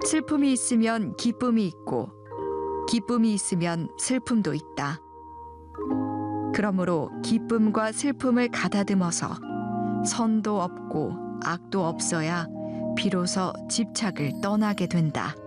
슬픔이 있으면 기쁨이 있고 기쁨이 있으면 슬픔도 있다. 그러므로 기쁨과 슬픔을 가다듬어서 선도 없고 악도 없어야 비로소 집착을 떠나게 된다.